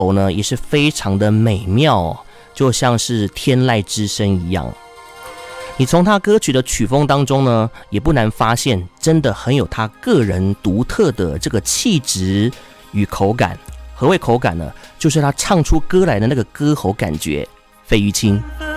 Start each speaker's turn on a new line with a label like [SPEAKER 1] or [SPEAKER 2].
[SPEAKER 1] 口呢也是非常的美妙哦，就像是天籁之声一样。你从他歌曲的曲风当中呢，也不难发现，真的很有他个人独特的这个气质与口感。何谓口感呢？就是他唱出歌来的那个歌喉感觉。费玉清。